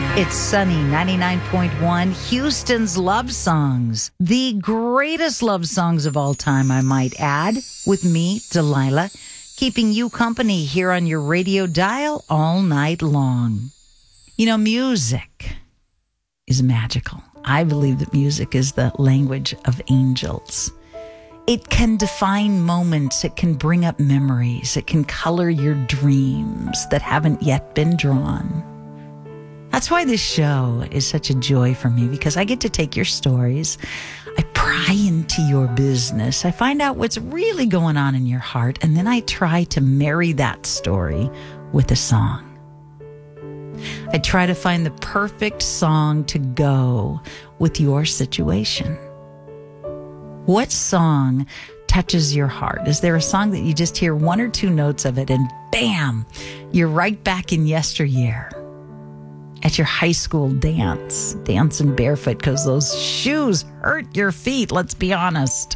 It's Sunny 99.1, Houston's love songs. The greatest love songs of all time, I might add, with me, Delilah, keeping you company here on your radio dial all night long. You know, music is magical. I believe that music is the language of angels. It can define moments. It can bring up memories. It can color your dreams that haven't yet been drawn. That's why this show is such a joy for me, because I get to take your stories. I pry into your business. I find out what's really going on in your heart, and then I try to marry that story with a song. I try to find the perfect song to go with your situation. What song touches your heart? Is there a song that you just hear one or two notes of it and bam, you're right back in yesteryear? At your high school dance, dancing barefoot because those shoes hurt your feet, let's be honest.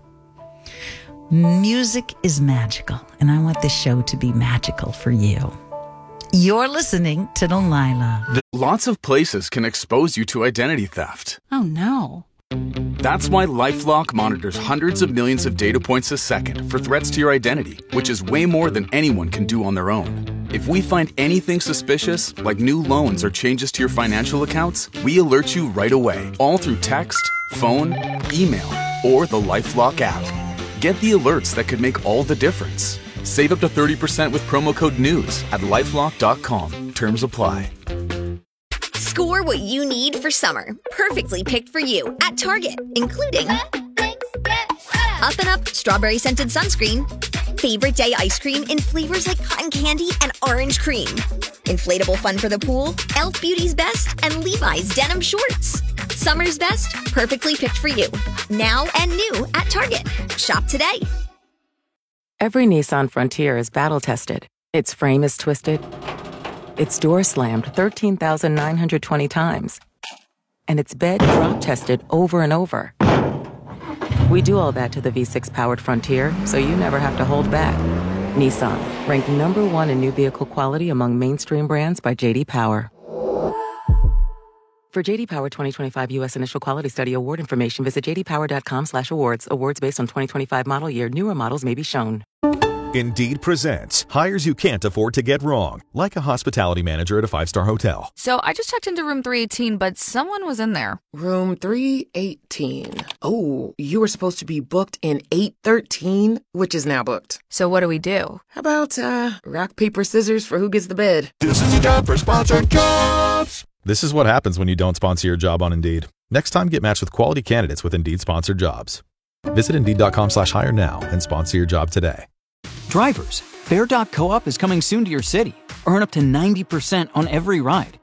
Music is magical, and I want this show to be magical for you. You're listening to Delilah. Lots of places can expose you to identity theft. Oh, no. That's why LifeLock monitors hundreds of millions of data points a second for threats to your identity, which is way more than anyone can do on their own. If we find anything suspicious, like new loans or changes to your financial accounts, we alert you right away, all through text, phone, email, or the LifeLock app. Get the alerts that could make all the difference. Save up to 30% with promo code NEWS at LifeLock.com. Terms apply. Score what you need for summer. Perfectly picked for you at Target, including Up and Up strawberry scented sunscreen, favorite day ice cream in flavors like cotton candy and orange cream, inflatable fun for the pool, Elf Beauty's Best, and Levi's denim shorts. Summer's best, perfectly picked for you. Now and new at Target. Shop today. Every Nissan Frontier is battle-tested. Its frame is twisted. Its door slammed 13,920 times. And its bed drop-tested over and over. We do all that to the V6-powered Frontier, so you never have to hold back. Nissan, ranked #1 in new vehicle quality among mainstream brands by J.D. Power. For J.D. Power 2025 U.S. Initial Quality Study award information, visit jdpower.com/awards. Awards based on 2025 model year. Newer models may be shown. Indeed presents hires you can't afford to get wrong, like a hospitality manager at a 5-star hotel. So I just checked into room 318, but someone was in there. Room 318. Oh, you were supposed to be booked in 813, which is now booked. So what do we do? How about rock, paper, scissors for who gets the bed? This is the time for sponsored jobs. This is what happens when you don't sponsor your job on Indeed. Next time, get matched with quality candidates with Indeed sponsored jobs. Visit Indeed.com/hire now and sponsor your job today. Drivers, Fair.coop is coming soon to your city. Earn up to 90% on every ride.